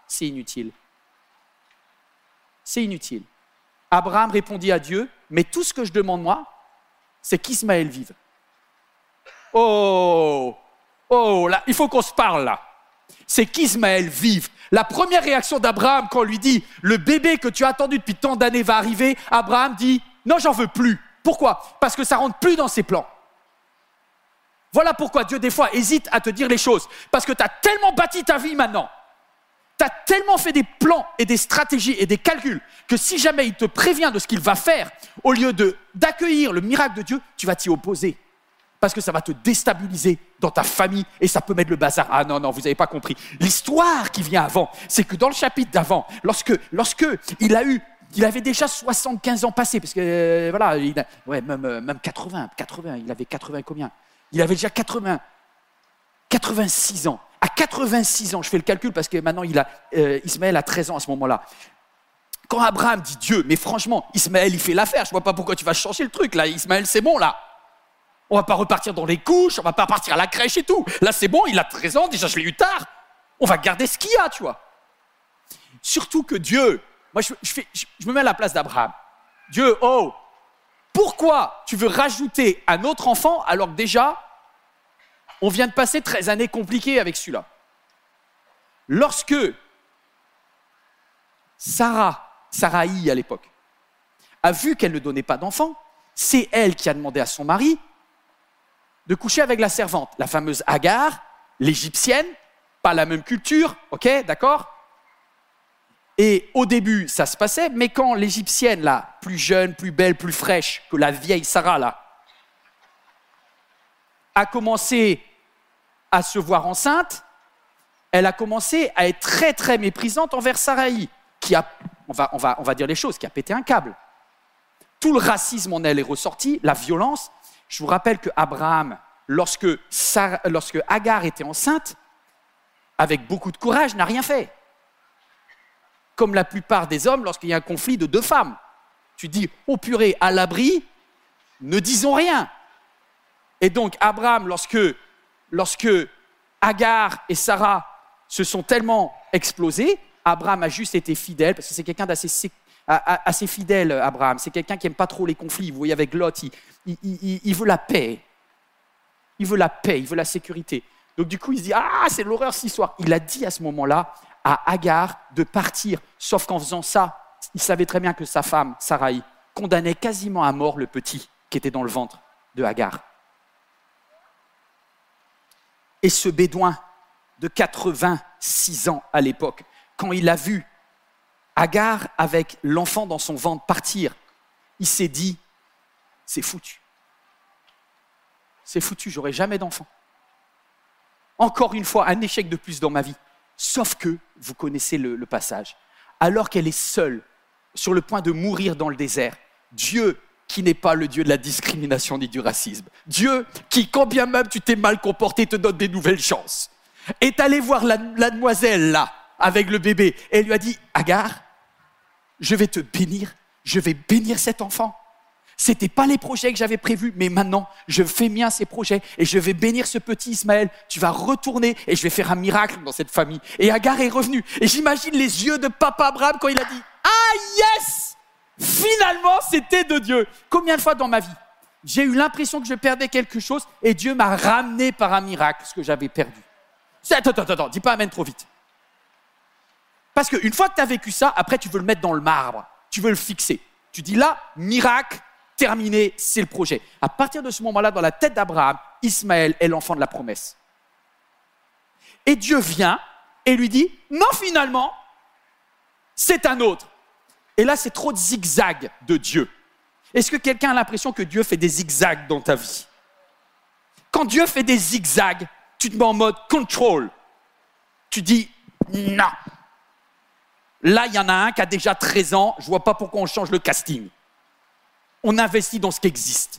c'est inutile. C'est inutile. Abraham répondit à Dieu, mais tout ce que je demande moi, c'est qu'Ismaël vive. Oh, là, il faut qu'on se parle là. C'est qu'Ismaël vive. La première réaction d'Abraham quand on lui dit « le bébé que tu as attendu depuis tant d'années va arriver », Abraham dit « non, j'en veux plus ». Pourquoi ? Parce que ça ne rentre plus dans ses plans. Voilà pourquoi Dieu des fois hésite à te dire les choses. Parce que tu as tellement bâti ta vie maintenant. Tu as tellement fait des plans et des stratégies et des calculs que si jamais il te prévient de ce qu'il va faire, au lieu d'accueillir le miracle de Dieu, tu vas t'y opposer. Parce que ça va te déstabiliser dans ta famille et ça peut mettre le bazar. Ah non, vous n'avez pas compris. L'histoire qui vient avant, c'est que dans le chapitre d'avant, lorsque il avait déjà 75 ans passés, parce que même 80, il avait 80 combien ? Il avait déjà 86 ans. À 86 ans, je fais le calcul parce que maintenant Ismaël a 13 ans à ce moment-là. Quand Abraham dit Dieu, mais franchement, Ismaël il fait l'affaire, je ne vois pas pourquoi tu vas changer le truc là, Ismaël c'est bon là. On ne va pas repartir dans les couches, on ne va pas partir à la crèche et tout. Là c'est bon, il a 13 ans, déjà je l'ai eu tard. On va garder ce qu'il y a, tu vois. Surtout que Dieu, moi je me mets à la place d'Abraham. Dieu, pourquoi tu veux rajouter un autre enfant alors que déjà, on vient de passer 13 années compliquées avec celui-là. Lorsque Sarai à l'époque, a vu qu'elle ne donnait pas d'enfant, c'est elle qui a demandé à son mari de coucher avec la servante, la fameuse Agar, l'égyptienne, pas la même culture, ok, d'accord ? Et au début, ça se passait, mais quand l'égyptienne, là, plus jeune, plus belle, plus fraîche que la vieille Sarah, là, a commencé à se voir enceinte, elle a commencé à être très, très méprisante envers Sarai, qui a, on va dire les choses, qui a pété un câble. Tout le racisme en elle est ressorti, la violence. Je vous rappelle qu'Abraham, lorsque Agar était enceinte, avec beaucoup de courage, n'a rien fait. Comme la plupart des hommes, lorsqu'il y a un conflit de deux femmes. Tu dis, oh purée, à l'abri, ne disons rien. Et donc, Abraham, lorsque Agar et Sarah se sont tellement explosés, Abraham a juste été fidèle, parce que c'est quelqu'un assez fidèle, Abraham. C'est quelqu'un qui n'aime pas trop les conflits. Vous voyez, avec Lot, il veut la paix. Il veut la paix, il veut la sécurité. Donc du coup, il se dit, c'est l'horreur cette histoire. Il a dit à ce moment-là à Agar de partir, sauf qu'en faisant ça, il savait très bien que sa femme, Sarai, condamnait quasiment à mort le petit qui était dans le ventre de Agar. Et ce bédouin de 86 ans à l'époque, quand il a vu Agar avec l'enfant dans son ventre partir, il s'est dit, c'est foutu. C'est foutu, j'aurai jamais d'enfant. Encore une fois, un échec de plus dans ma vie. Sauf que, vous connaissez le passage, alors qu'elle est seule, sur le point de mourir dans le désert, Dieu, qui n'est pas le Dieu de la discrimination ni du racisme, Dieu qui, quand bien même tu t'es mal comporté, te donne des nouvelles chances, est allé voir la demoiselle là, avec le bébé, et lui a dit, Agar, je vais te bénir, je vais bénir cet enfant. Ce n'était pas les projets que j'avais prévus, mais maintenant, je fais mien ces projets et je vais bénir ce petit Ismaël. Tu vas retourner et je vais faire un miracle dans cette famille. Et Agar est revenue. Et j'imagine les yeux de papa Abraham quand il a dit « Ah yes ! Finalement, c'était de Dieu !» Combien de fois dans ma vie, j'ai eu l'impression que je perdais quelque chose et Dieu m'a ramené par un miracle ce que j'avais perdu. Attends, dis pas amen trop vite. Parce qu'une fois que tu as vécu ça, après tu veux le mettre dans le marbre. Tu veux le fixer. Tu dis là, miracle, terminé, c'est le projet. À partir de ce moment-là, dans la tête d'Abraham, Ismaël est l'enfant de la promesse. Et Dieu vient et lui dit, non finalement, c'est un autre. Et là, c'est trop de zigzags de Dieu. Est-ce que quelqu'un a l'impression que Dieu fait des zigzags dans ta vie ? Quand Dieu fait des zigzags, tu te mets en mode control. Tu dis, non. Là, il y en a un qui a déjà 13 ans, je ne vois pas pourquoi on change le casting. On investit dans ce qui existe.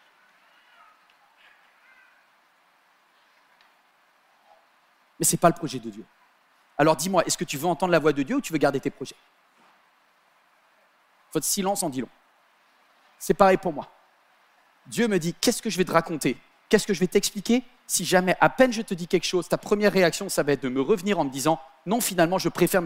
Mais ce n'est pas le projet de Dieu. Alors dis-moi, est-ce que tu veux entendre la voix de Dieu ou tu veux garder tes projets ? Votre silence en dit long. C'est pareil pour moi. Dieu me dit, qu'est-ce que je vais te raconter ? Qu'est-ce que je vais t'expliquer ? Si jamais à peine je te dis quelque chose, ta première réaction, ça va être de me revenir en me disant, non, finalement, je préfère